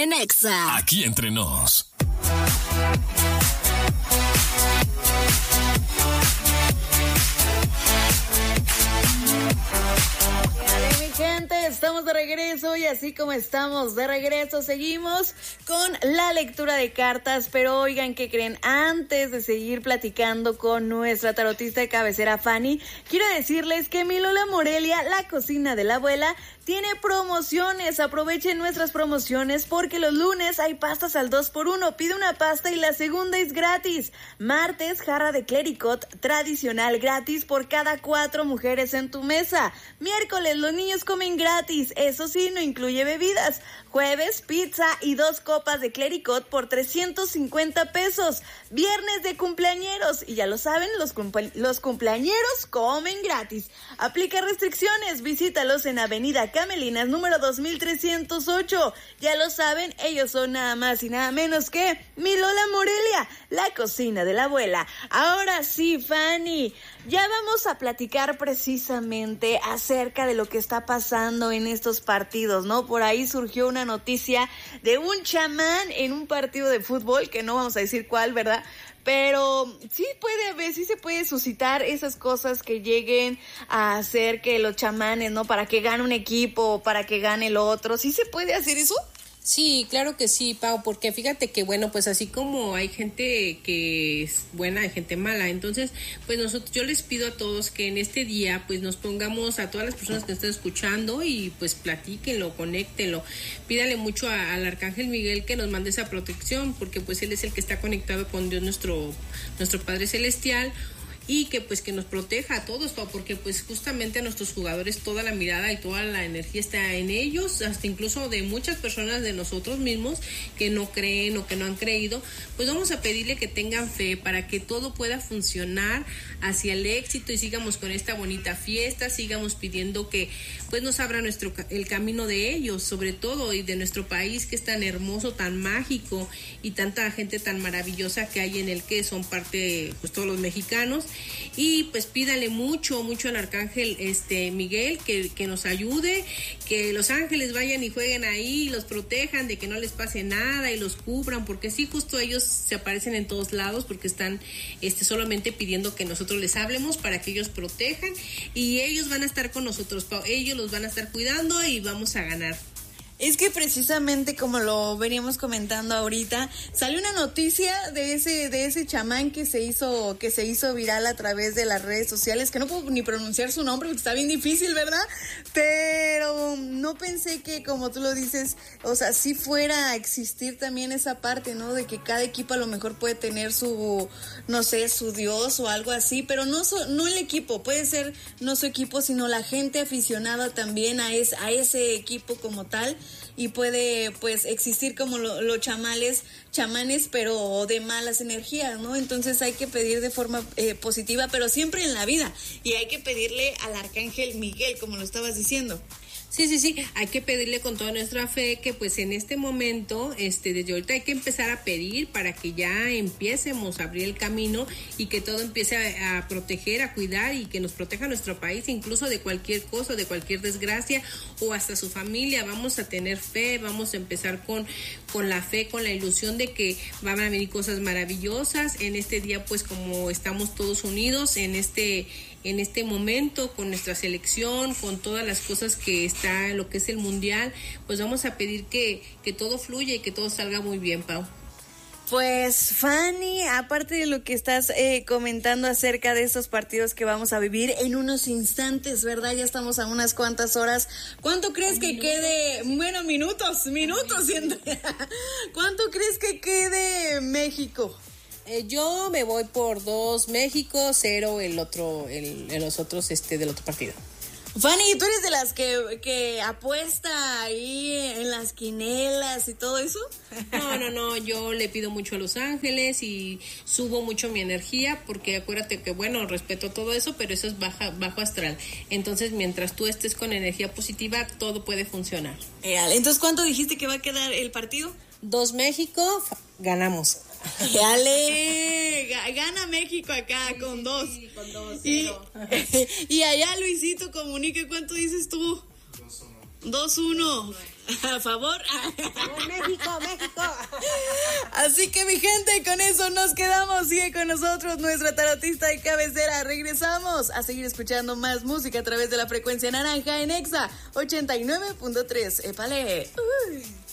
en Exa. Aquí entre nos. Gente, estamos de regreso y así como estamos de regreso, seguimos con la lectura de cartas, pero oigan, ¿qué creen? Antes de seguir platicando con nuestra tarotista de cabecera, Fanny, quiero decirles que mi Lola Morelia, la cocina de la abuela, tiene promociones. Aprovechen nuestras promociones porque los lunes hay pastas al 2x1. Pide una pasta y la segunda es gratis. Martes, jarra de clericot tradicional gratis por cada 4 mujeres en tu mesa. Miércoles, los niños comen gratis. Eso sí, no incluye bebidas. Jueves, pizza y 2 copas de clericot por 350 pesos. Viernes de cumpleañeros. Y ya lo saben, los cumpleañeros comen gratis. Aplica restricciones. Visítalos en Avenida Camelinas, número 2308. Ya lo saben, ellos son nada más y nada menos que mi Lola Morelia, la cocina de la abuela. Ahora sí, Fanny, ya vamos a platicar precisamente acerca de lo que está pasando en estos partidos, ¿no? Por ahí surgió una noticia de un chamán en un partido de fútbol, que no vamos a decir cuál, ¿verdad? Pero sí puede haber, sí se puede suscitar esas cosas que lleguen a hacer que los chamanes, ¿no? Para que gane un equipo, para que gane el otro. ¿Sí se puede hacer eso? Sí, claro que sí, Pau, porque fíjate que, bueno, pues así como hay gente que es buena, hay gente mala, entonces, pues yo les pido a todos que en este día, pues nos pongamos a todas las personas que están escuchando y pues platíquenlo, conéctenlo, pídale mucho al Arcángel Miguel que nos mande esa protección, porque pues él es el que está conectado con Dios, nuestro Padre Celestial, y que pues que nos proteja a todos, porque pues justamente a nuestros jugadores toda la mirada y toda la energía está en ellos, hasta incluso de muchas personas de nosotros mismos que no creen o que no han creído, pues vamos a pedirle que tengan fe para que todo pueda funcionar hacia el éxito y sigamos con esta bonita fiesta, sigamos pidiendo que pues nos abra el camino de ellos, sobre todo, y de nuestro país que es tan hermoso, tan mágico y tanta gente tan maravillosa que hay en el que son parte pues todos los mexicanos. Y pues pídale mucho al Arcángel Miguel que nos ayude, que los ángeles vayan y jueguen ahí, los protejan de que no les pase nada y los cubran, porque sí, justo ellos se aparecen en todos lados porque están solamente pidiendo que nosotros les hablemos para que ellos protejan, y ellos van a estar con nosotros, ellos los van a estar cuidando y vamos a ganar. Es que precisamente como lo veníamos comentando ahorita, salió una noticia de ese chamán que se hizo viral a través de las redes sociales, que no puedo ni pronunciar su nombre porque está bien difícil, ¿verdad? Pero no pensé que, como tú lo dices, o sea, sí fuera a existir también esa parte, ¿no? De que cada equipo a lo mejor puede tener su, no sé, su dios o algo así, pero no el equipo, puede ser no su equipo, sino la gente aficionada también a ese equipo como tal. Y puede pues existir como los chamanes, pero de malas energías, ¿no? Entonces hay que pedir de forma positiva, pero siempre en la vida, y hay que pedirle al Arcángel Miguel, como lo estabas diciendo. Sí, hay que pedirle con toda nuestra fe que pues en este momento, desde ahorita hay que empezar a pedir para que ya empiecemos a abrir el camino y que todo empiece a proteger, a cuidar, y que nos proteja nuestro país, incluso de cualquier cosa, de cualquier desgracia o hasta su familia. Vamos a tener fe, vamos a empezar con la fe, con la ilusión de que van a venir cosas maravillosas en este día, pues como estamos todos unidos en este momento con nuestra selección, con todas las cosas que está en lo que es el mundial, pues vamos a pedir que todo fluya y que todo salga muy bien, Pau. Pues Fanny, aparte de lo que estás comentando acerca de estos partidos que vamos a vivir en unos instantes, ¿verdad? Ya estamos a unas cuantas horas. ¿Cuánto crees que quede? Bueno, minutos. ¿Cuánto crees que quede México? Yo me voy por 2 México, 0 los otros del otro partido. Fanny, ¿tú eres de las que apuesta ahí en las quinelas y todo eso? No, yo le pido mucho a Los Ángeles y subo mucho mi energía, porque acuérdate que, bueno, respeto todo eso, pero eso es bajo astral. Entonces, mientras tú estés con energía positiva, todo puede funcionar. Entonces, ¿cuánto dijiste que va a quedar el partido? 2 México, ganamos. Dale, gana México acá con 2. Sí, con 2. Y allá Luisito Comunique, ¿cuánto dices tú? 2-1. A favor. México, México. Así que mi gente, con eso nos quedamos. Sigue con nosotros nuestra tarotista de cabecera. Regresamos a seguir escuchando más música a través de la frecuencia naranja en Exa 89.3. ¡Épale! Uy.